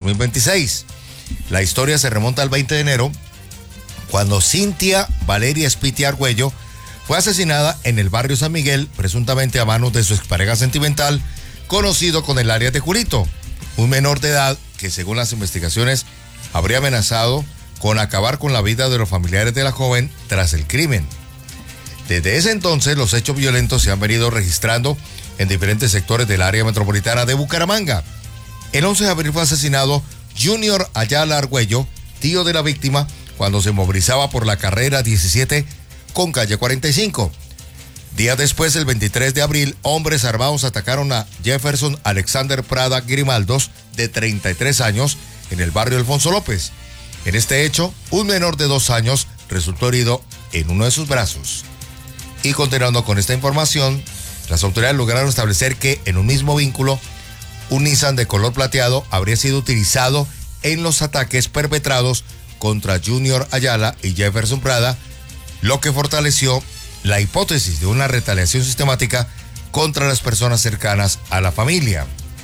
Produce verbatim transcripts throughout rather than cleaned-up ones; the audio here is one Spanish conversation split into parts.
mil veintiséis. La historia se remonta al veinte de enero, cuando Cintia Valeria Spiti Argüello fue asesinada en el barrio San Miguel, presuntamente a manos de su expareja sentimental, conocido con el alias de Julito, un menor de edad que, según las investigaciones, habría amenazado con acabar con la vida de los familiares de la joven tras el crimen. Desde ese entonces, los hechos violentos se han venido registrando en diferentes sectores del área metropolitana de Bucaramanga. El once de abril fue asesinado Junior Ayala Argüello, tío de la víctima, cuando se movilizaba por la carrera diecisiete con calle cuarenta y cinco. Días después, el veintitrés de abril, hombres armados atacaron a Jefferson Alexander Prada Grimaldos, de treinta y tres años, en el barrio Alfonso López. En este hecho, un menor de dos años resultó herido en uno de sus brazos. Y continuando con esta información, las autoridades lograron establecer que en un mismo vínculo, un Nissan de color plateado habría sido utilizado en los ataques perpetrados contra Junior Ayala y Jefferson Prada, lo que fortaleció la hipótesis de una retaliación sistemática contra las personas cercanas a la familia.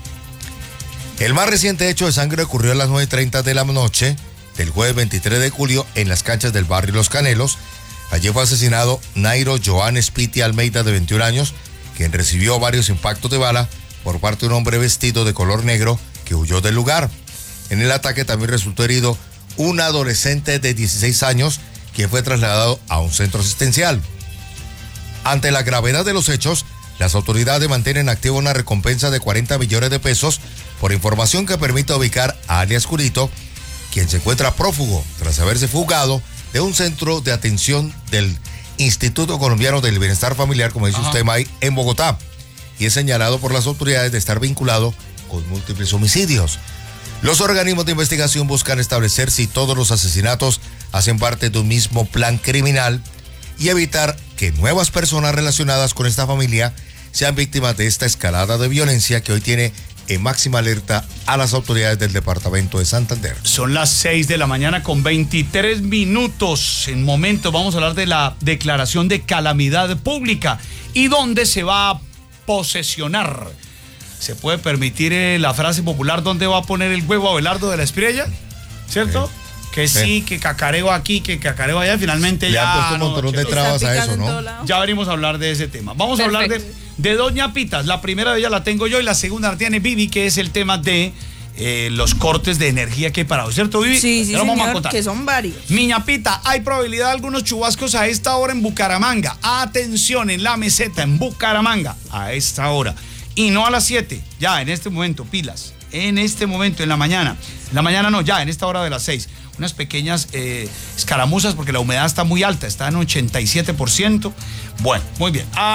El más reciente hecho de sangre ocurrió a las nueve y treinta de la noche del jueves veintitrés de julio en las canchas del barrio Los Canelos. Allí fue asesinado Nairo Joan Spiti Almeida, de veintiún años, quien recibió varios impactos de bala por parte de un hombre vestido de color negro que huyó del lugar. En el ataque también resultó herido un adolescente de dieciséis años, que fue trasladado a un centro asistencial. Ante la gravedad de los hechos, las autoridades mantienen activa una recompensa de cuarenta millones de pesos por información que permita ubicar a alias Julito, quien se encuentra prófugo tras haberse fugado de un centro de atención del Instituto Colombiano del Bienestar Familiar, como dice Ajá. usted, May, en Bogotá, y es señalado por las autoridades de estar vinculado con múltiples homicidios. Los organismos de investigación buscan establecer si todos los asesinatos hacen parte de un mismo plan criminal y evitar que nuevas personas relacionadas con esta familia sean víctimas de esta escalada de violencia que hoy tiene en máxima alerta a las autoridades del departamento de Santander. Son las seis de la mañana con veintitrés minutos. En momento vamos a hablar de la declaración de calamidad pública y dónde se va a posesionar. ¿Se puede permitir eh, la frase popular dónde va a poner el huevo Abelardo de la Espriella? ¿Cierto? Sí. Que sí, sí, que cacareo aquí, que cacareo allá, finalmente Le ya... Le han puesto un montón de trabas a eso, ¿no? Ya venimos a hablar de ese tema. Vamos Perfecto. a hablar de, de Doña Pitas. La primera de ellas la tengo yo y la segunda la tiene Vivi, que es el tema de eh, los cortes de energía que hay para hoy, ¿cierto, Vivi? Sí, sí, señor, que son varios. Niña Pita, hay probabilidad de algunos chubascos a esta hora en Bucaramanga. Atención, en la meseta, en Bucaramanga, a esta hora. Y no a las siete, ya, en este momento, pilas. En este momento, en la mañana. En la mañana no, ya, en esta hora de las seis. Unas pequeñas eh, escaramuzas porque la humedad está muy alta, está en ochenta y siete por ciento. Bueno, muy bien. A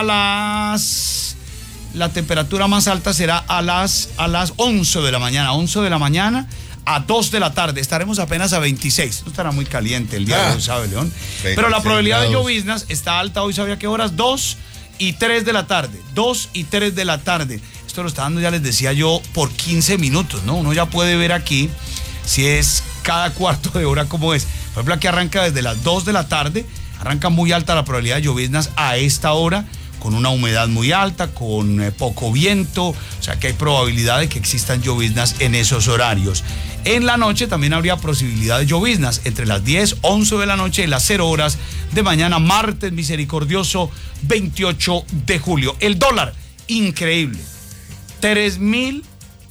las... La temperatura más alta será a las, a las once de la mañana. once de la mañana a dos de la tarde. Estaremos apenas a veintiséis. No estará muy caliente el día ah, de hoy, ¿sabe, León? Pero la probabilidad grados. de lloviznas está alta hoy, ¿sabía qué horas? dos y tres de la tarde. dos y tres de la tarde. Esto lo está dando, ya les decía yo, por quince minutos, ¿no? Uno ya puede ver aquí si es cada cuarto de hora como es. Por ejemplo, aquí arranca desde las dos de la tarde, arranca muy alta la probabilidad de lloviznas a esta hora, con una humedad muy alta, con eh, poco viento, o sea que hay probabilidad de que existan lloviznas en esos horarios. En la noche también habría posibilidad de lloviznas entre las diez, once de la noche y las cero horas de mañana, martes misericordioso, veintiocho de julio. El dólar, increíble, tres mil,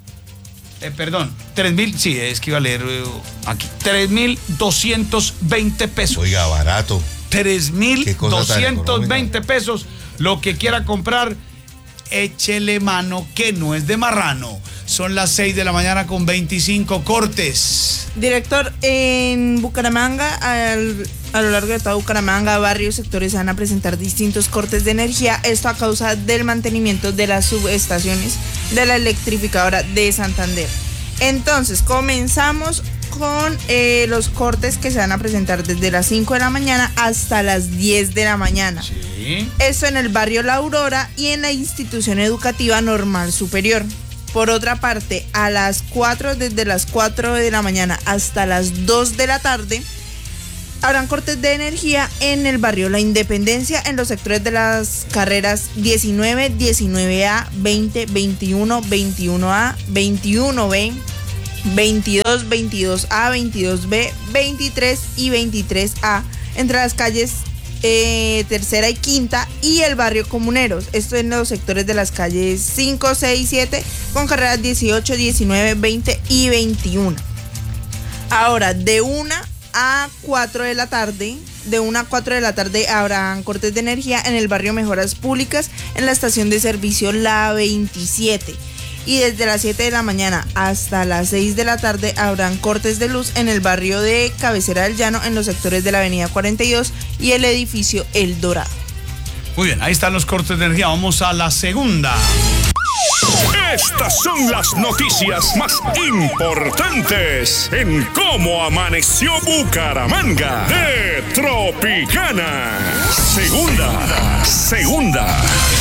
eh, perdón, tres mil, sí, es que iba a leer eh, aquí, tres mil doscientos veinte pesos. Oiga, barato. tres mil doscientos veinte pesos. Lo que quiera comprar, échele mano que no es de marrano. Son las seis de la mañana con veinticinco cortes. Director, en Bucaramanga, al, a lo largo de toda Bucaramanga, varios sectores van a presentar distintos cortes de energía. Esto a causa del mantenimiento de las subestaciones de la electrificadora de Santander. Entonces, comenzamos con eh, los cortes que se van a presentar desde las cinco de la mañana hasta las diez de la mañana. Sí. Esto en el barrio La Aurora y en la institución educativa normal superior. Por otra parte, a las cuatro, desde las cuatro de la mañana hasta las dos de la tarde, habrán cortes de energía en el barrio La Independencia, en los sectores de las carreras diecinueve, diecinueve A, veinte, veintiuno, veintiuno A, veintiuno B, veintidós, veintidós A, veintidós B, veintitrés y veintitrés A, entre las calles eh, Tercera y Quinta y el barrio Comuneros. Esto en los sectores de las calles cinco, seis, siete, con carreras dieciocho, diecinueve, veinte y veintiuno. Ahora, de una a cuatro de la tarde, de una a cuatro de la tarde habrán cortes de energía en el barrio Mejoras Públicas, en la estación de servicio La veintisiete. Y desde las siete de la mañana hasta las seis de la tarde habrán cortes de luz en el barrio de Cabecera del Llano, en los sectores de la avenida cuarenta y dos y el edificio El Dorado. Muy bien, ahí están los cortes de energía. Vamos a la segunda. Estas son las noticias más importantes en cómo amaneció Bucaramanga de Tropicana. Segunda, segunda.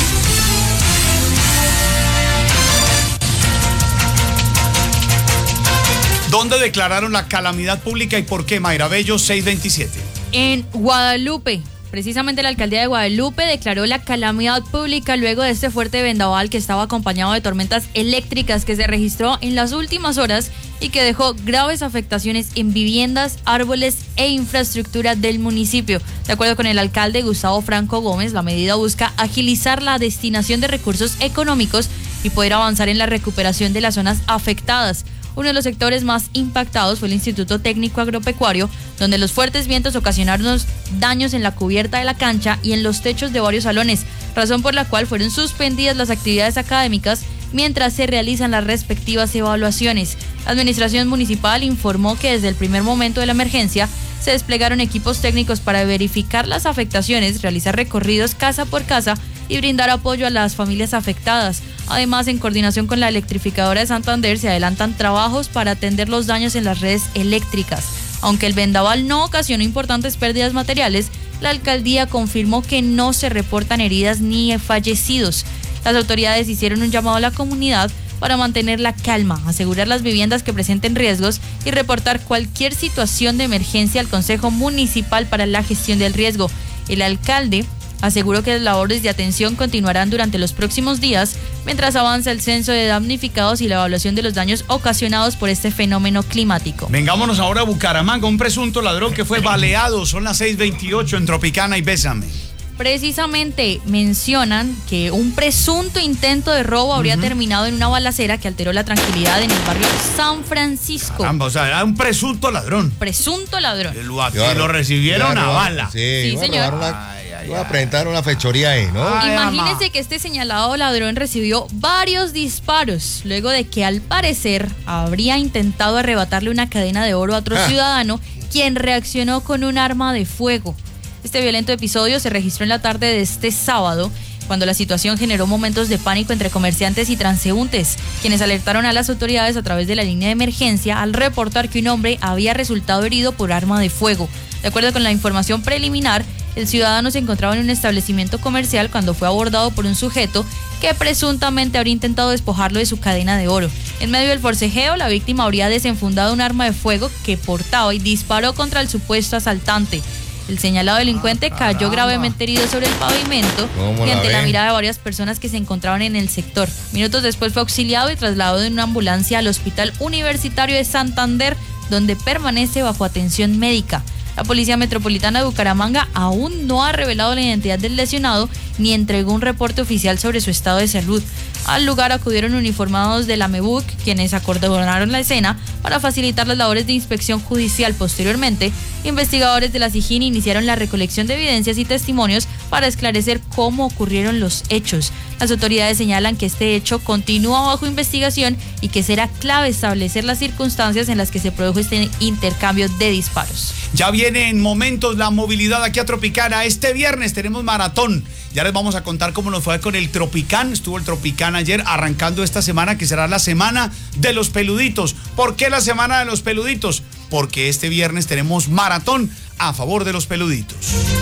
¿Dónde declararon la calamidad pública y por qué, Mayra Bello? seiscientos veintisiete. En Guadalupe. Precisamente la alcaldía de Guadalupe declaró la calamidad pública luego de este fuerte vendaval que estaba acompañado de tormentas eléctricas que se registró en las últimas horas y que dejó graves afectaciones en viviendas, árboles e infraestructura del municipio. De acuerdo con el alcalde Gustavo Franco Gómez, la medida busca agilizar la destinación de recursos económicos y poder avanzar en la recuperación de las zonas afectadas. Uno de los sectores más impactados fue el Instituto Técnico Agropecuario, donde los fuertes vientos ocasionaron daños en la cubierta de la cancha y en los techos de varios salones, razón por la cual fueron suspendidas las actividades académicas mientras se realizan las respectivas evaluaciones. La administración municipal informó que desde el primer momento de la emergencia se desplegaron equipos técnicos para verificar las afectaciones, realizar recorridos casa por casa y brindar apoyo a las familias afectadas. Además, en coordinación con la electrificadora de Santander, se adelantan trabajos para atender los daños en las redes eléctricas. Aunque el vendaval no ocasionó importantes pérdidas materiales, la alcaldía confirmó que no se reportan heridas ni fallecidos. Las autoridades hicieron un llamado a la comunidad para mantener la calma, asegurar las viviendas que presenten riesgos y reportar cualquier situación de emergencia al Consejo Municipal para la gestión del riesgo. El alcalde aseguró que las labores de atención continuarán durante los próximos días mientras avanza el censo de damnificados y la evaluación de los daños ocasionados por este fenómeno climático. Vengámonos ahora a Bucaramanga. Un presunto ladrón que fue baleado. Son las seis veintiocho en Tropicana y Bésame. Precisamente mencionan que un presunto intento de robo habría uh-huh. terminado en una balacera que alteró la tranquilidad en el barrio San Francisco. Caramba, o sea, era un presunto ladrón. Presunto ladrón. Lo, lo, lo recibieron a bala. Sí, sí señor. Voy a presentar una fechoría ahí, ¿no? Ay, imagínense que este señalado ladrón recibió varios disparos luego de que al parecer habría intentado arrebatarle una cadena de oro a otro ah. ciudadano, quien reaccionó con un arma de fuego. Este violento episodio se registró en la tarde de este sábado, cuando la situación generó momentos de pánico entre comerciantes y transeúntes, quienes alertaron a las autoridades a través de la línea de emergencia al reportar que un hombre había resultado herido por arma de fuego. De acuerdo con la información preliminar, el ciudadano se encontraba en un establecimiento comercial cuando fue abordado por un sujeto que presuntamente habría intentado despojarlo de su cadena de oro. En medio del forcejeo, la víctima habría desenfundado un arma de fuego que portaba y disparó contra el supuesto asaltante. El señalado delincuente ah, cayó gravemente herido sobre el pavimento y ante la, la mirada de varias personas que se encontraban en el sector. Minutos después fue auxiliado y trasladado en una ambulancia al Hospital Universitario de Santander, donde permanece bajo atención médica. La Policía Metropolitana de Bucaramanga aún no ha revelado la identidad del lesionado ni entregó un reporte oficial sobre su estado de salud. Al lugar acudieron uniformados de la MEBUC, quienes acordonaron la escena para facilitar las labores de inspección judicial. Posteriormente, investigadores de la SIJIN iniciaron la recolección de evidencias y testimonios para esclarecer cómo ocurrieron los hechos. Las autoridades señalan que este hecho continúa bajo investigación y que será clave establecer las circunstancias en las que se produjo este intercambio de disparos. Ya viene en momentos la movilidad aquí a Tropicana. Este viernes tenemos maratón. Ya les vamos a contar cómo nos fue con el Tropicán. Estuvo el Tropicán ayer, arrancando esta semana, que será la semana de los peluditos. ¿Por qué la semana de los peluditos? Porque este viernes tenemos maratón a favor de los peluditos.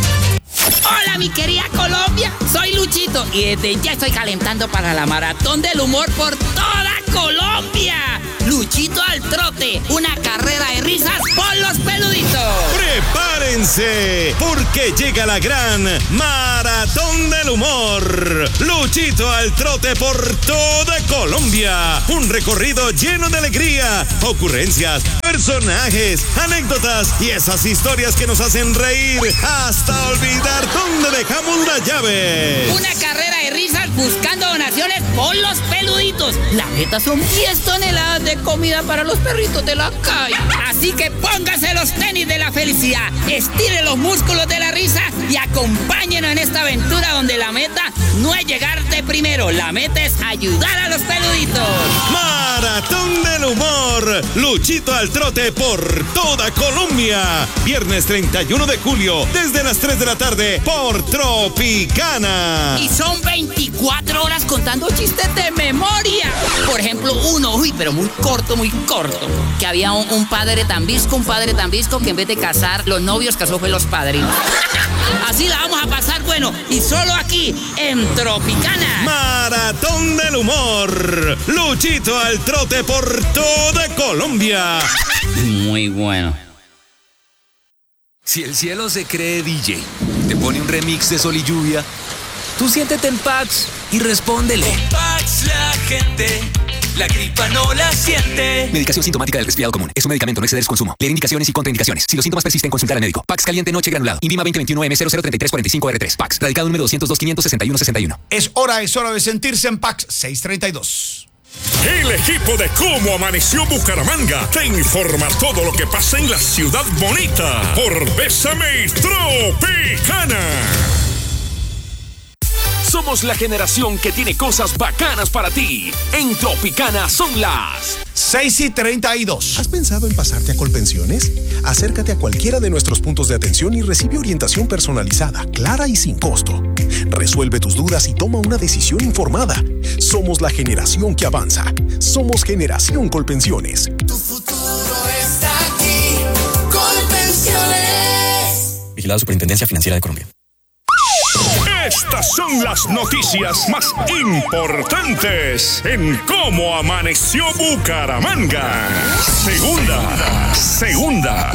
Hola mi querida Colombia, soy Luchito y desde ya estoy calentando para la maratón del humor por toda Colombia. Luchito al trote, una carrera de risas por los peluditos. Prepárense prepárense, porque llega la gran Maratón del Humor. Luchito al trote por toda Colombia. Un recorrido lleno de alegría, ocurrencias, personajes, anécdotas y esas historias que nos hacen reír hasta olvidar dónde dejamos la llave. Una carrera de risas buscando donaciones por los peluditos. La meta son diez toneladas de comida para los perritos de la calle. Así que póngase los tenis de la felicidad, estire los músculos de la risa y acompáñenos en esta aventura donde la meta no es llegar de primero, la meta es ayudar a los peluditos. Maratón del Humor, Luchito al trote por toda Colombia. Viernes treinta y uno de julio, desde las tres de la tarde, por Tropicana. Y son veinticuatro horas contando chistes de memoria. Por ejemplo, uno, uy, pero muy corto, muy corto. Que había un, un padre tan visco, un padre tan visco que en vez de casar los novios, casó fue los padrinos. Así la vamos a pasar, bueno, y solo aquí, en Tropicana. Maratón del Humor, Luchito al trote por toda Colombia. Muy bueno. Si el cielo se cree D J, te pone un remix de Sol y Lluvia, tú siéntete en Pax y respóndele. Con Pax la gente, la gripa no la siente. Medicación sintomática del resfriado común. Es un medicamento, no exceder su consumo. Leer indicaciones y contraindicaciones. Si los síntomas persisten, consultar al médico. Pax caliente noche granulado. Invima veinte veintiuno M cero cero treinta y tres cuarenta y cinco R tres. Pax. Radicado número doscientos dos quinientos sesenta y uno sesenta y uno. Es hora, es hora de sentirse en Pax seiscientos treinta y dos. El equipo de Cómo Amaneció Bucaramanga te informa todo lo que pasa en la ciudad bonita por Bésame y Tropicana. Somos la generación que tiene cosas bacanas para ti. En Tropicana son las seis y treinta y dos. ¿Has pensado en pasarte a Colpensiones? Acércate a cualquiera de nuestros puntos de atención y recibe orientación personalizada, clara y sin costo. Resuelve tus dudas y toma una decisión informada. Somos la generación que avanza. Somos Generación Colpensiones. Tu futuro está aquí. Colpensiones. Vigilado Superintendencia Financiera de Colombia. Estas son las noticias más importantes en Cómo Amaneció Bucaramanga. Segunda, segunda.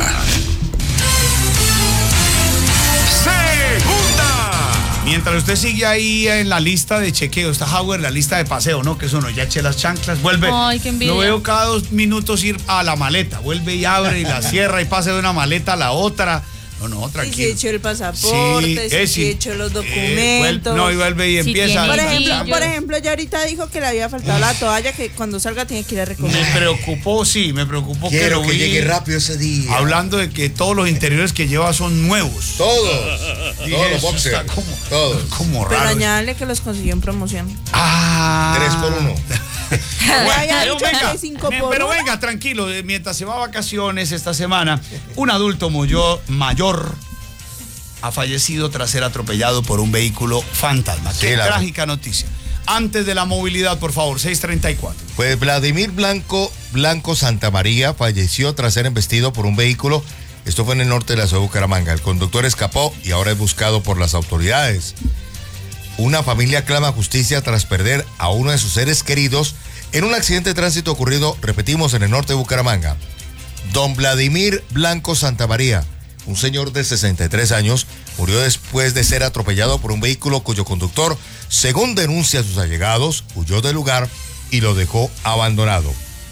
Segunda. Mientras usted sigue ahí en la lista de chequeo, está Howard, la lista de paseo, ¿no? Que eso no, ya eché las chanclas, vuelve. Ay, qué envidia. Lo veo cada dos minutos ir a la maleta, vuelve y abre y la cierra y pasa de una maleta a la otra. No, no, tranquilo. Y si echó el pasaporte, Sí, eh, si sí. echó los Eh, documentos. vuel- no, y vuelve y Si empieza. tiene Por a- ejemplo, Sí, por yo- ejemplo, ya ahorita dijo que le había faltado la toalla, que cuando salga tiene que ir a recoger. Me preocupó, sí, me preocupó que Quiero lo que vi llegue rápido ese día. hablando de que todos los interiores que lleva son nuevos. Todos. Dije, Todos los eso boxers. está como, Todos. como Pero raro. añádale que los consiguió en promoción. Ah. Tres por uno. Le había Pero dicho venga, que cinco me- por pero uno. venga, tranquilo, eh, mientras se va a vacaciones esta semana, un adulto mayor, mayor ha fallecido tras ser atropellado por un vehículo fantasma. Qué Sí, la- trágica noticia. Antes de la movilidad, por favor, seiscientos treinta y cuatro. Pues Vladimir Blanco, Blanco Santamaría falleció tras ser embestido por un vehículo. Esto fue en el norte de la ciudad de Bucaramanga. El conductor escapó y ahora es buscado por las autoridades. Una familia clama justicia tras perder a uno de sus seres queridos en un accidente de tránsito ocurrido, repetimos, en el norte de Bucaramanga. Don Vladimir Blanco Santamaría, un señor de sesenta y tres años, murió después de ser atropellado por un vehículo cuyo conductor, según denuncia sus allegados, huyó del lugar y lo dejó abandonado.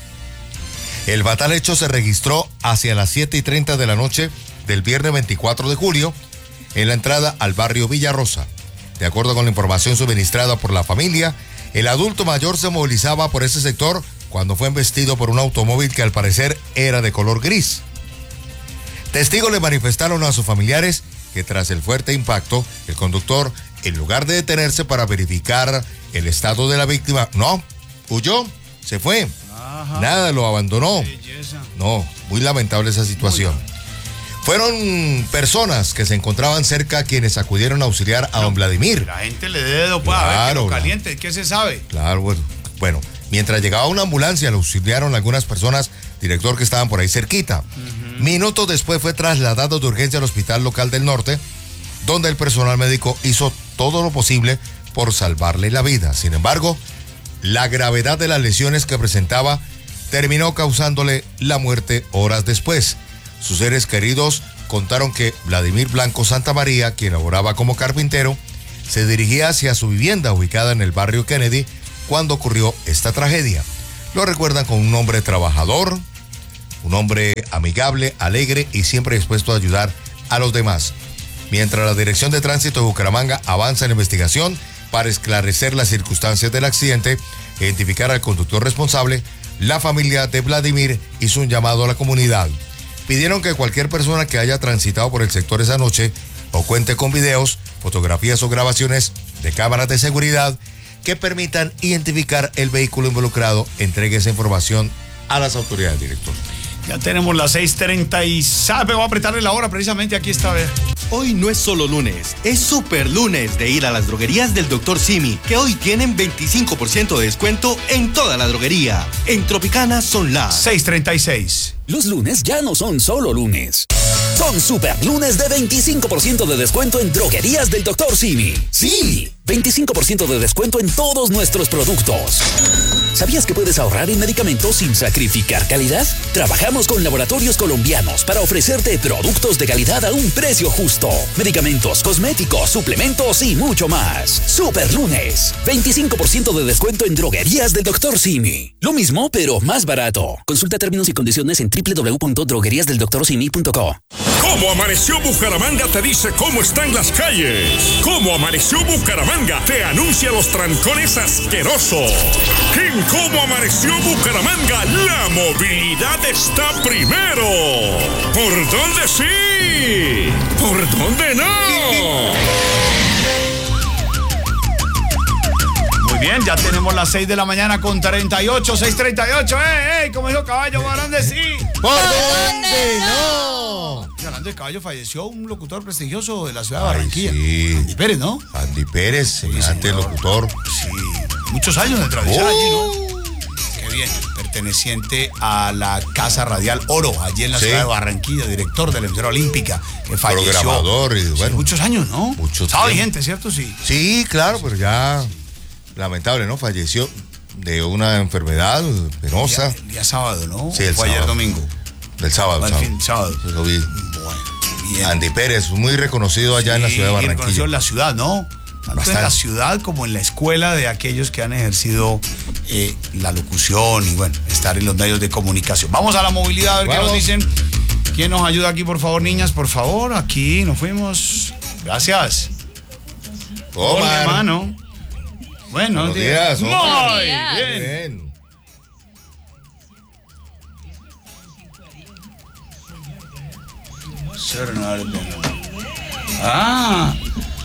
El fatal hecho se registró hacia las siete y treinta de la noche del viernes veinticuatro de julio en la entrada al barrio Villarrosa. De acuerdo con la información suministrada por la familia, el adulto mayor se movilizaba por ese sector cuando fue embestido por un automóvil que al parecer era de color gris. Testigos le manifestaron a sus familiares que tras el fuerte impacto, el conductor, en lugar de detenerse para verificar el estado de la víctima, no, huyó, se fue, Ajá. nada, lo abandonó. Belleza. No, muy lamentable esa situación. Fueron personas que se encontraban cerca quienes acudieron a auxiliar a don Vladimir. La gente le dedo, pues, a ver, que Claro, lo la- caliente, ¿qué se sabe? Claro, bueno, bueno, mientras llegaba una ambulancia, lo auxiliaron algunas personas, director, que estaban por ahí cerquita. Minutos después fue trasladado de urgencia al hospital local del norte, donde el personal médico hizo todo lo posible por salvarle la vida. Sin embargo, la gravedad de las lesiones que presentaba terminó causándole la muerte horas después. Sus seres queridos contaron que Vladimir Blanco Santamaría, quien laboraba como carpintero, se dirigía hacia su vivienda ubicada en el barrio Kennedy cuando ocurrió esta tragedia. Lo recuerdan con un hombre trabajador, un hombre amigable, alegre y siempre dispuesto a ayudar a los demás. Mientras la Dirección de Tránsito de Bucaramanga avanza en la investigación para esclarecer las circunstancias del accidente e identificar al conductor responsable, la familia de Vladimir hizo un llamado a la comunidad. Pidieron que cualquier persona que haya transitado por el sector esa noche o cuente con videos, fotografías o grabaciones de cámaras de seguridad que permitan identificar el vehículo involucrado, entregue esa información a las autoridades, director. Ya tenemos las seis treinta y sabe, voy a apretarle la hora precisamente, aquí está, a ver. Hoy no es solo lunes, es super lunes de ir a las droguerías del doctor Simi, que hoy tienen veinticinco por ciento de descuento en toda la droguería. En Tropicana son las seis treinta y seis. Los lunes ya no son solo lunes. Son super lunes de veinticinco por ciento de descuento en droguerías del doctor Simi. Sí, veinticinco por ciento de descuento en todos nuestros productos. ¿Sabías que puedes ahorrar en medicamentos sin sacrificar calidad? Trabajamos con laboratorios colombianos para ofrecerte productos de calidad a un precio justo. Medicamentos, cosméticos, suplementos y mucho más. Super lunes. veinticinco por ciento de descuento en droguerías del doctor Simi. Lo mismo, pero más barato. Consulta términos y condiciones en doble u doble u doble u punto droguerías del doctor simi punto co. ¿Cómo amaneció Bucaramanga? Te dice cómo están las calles. ¿Cómo amaneció Bucaramanga? Te anuncia los trancones asquerosos. En ¿Cómo amaneció Bucaramanga? La movilidad está primero. ¿Por dónde sí? ¿Por dónde no? Muy bien, ya tenemos las seis de la mañana con treinta y ocho, seis treinta y ocho. ¡Ey, ey! Como dijo Caballo, ¿por dónde sí? ¿Por dónde no? Y hablando de Caballo, falleció un locutor prestigioso de la ciudad de Ay, Barranquilla. Sí. Andy Pérez, ¿no? Andy Pérez, semejante locutor. Sí, muchos años de tradición uh. allí, ¿no? Qué bien, perteneciente a la Casa Radial Oro, allí en la sí. ciudad de Barranquilla, director de la emisora olímpica, que falleció. Programador y bueno. Sí, muchos años, ¿no? Muchos Estaba vigente, ¿cierto? Sí. Sí, claro, pero ya lamentable, ¿no? Falleció de una enfermedad penosa. El día, el día sábado, ¿no? Sí, el Fue sábado. ayer domingo. Del sábado, Al sábado. fin, sábado. Sí, lo vi. Bueno, bien. Andy Pérez, muy reconocido allá sí, en la ciudad de Barranquilla. reconocido en la ciudad, ¿no? Tanto Bastante. En la ciudad como en la escuela de aquellos que han ejercido eh, la locución y, bueno, estar en los medios de comunicación. Vamos a la movilidad, a ver Vamos. qué nos dicen. ¿Quién nos ayuda aquí, por favor, niñas? Por favor, aquí nos fuimos. Gracias. Hola, hermano. Bueno, buenos días. Muy Omar. bien. bien. Ah,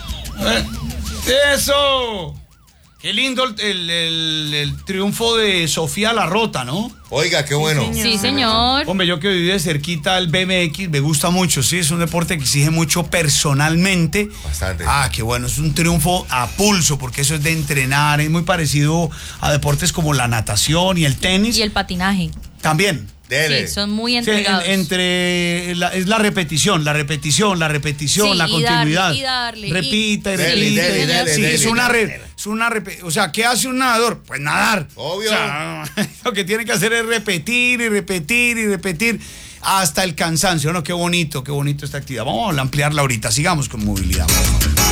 eso. Qué lindo el, el, el, el triunfo de Sofía Larrota, ¿no? Oiga, qué bueno. Sí, señor. Sí, señor. Hombre, yo que viví de cerquita el B M X, me gusta mucho, sí, es un deporte que exige mucho personalmente. Bastante. Ah, qué bueno, es un triunfo a pulso, porque eso es de entrenar, es muy parecido a deportes como la natación y el tenis. Y el patinaje. También. Dele. Sí, son muy entregados. Sí, en, entre la, es la repetición, la repetición, la repetición, sí, la y continuidad. Darle, y darle. Repita y, y repite. Dele, dele, dele, sí, dele, es una dele. re, es una rep, o sea, ¿qué hace un nadador? Pues nadar. Obvio. O sea, lo que tiene que hacer es repetir y repetir y repetir hasta el cansancio, ¿no? Qué bonito, qué bonito esta actividad. Vamos a ampliarla ahorita. Sigamos con movilidad.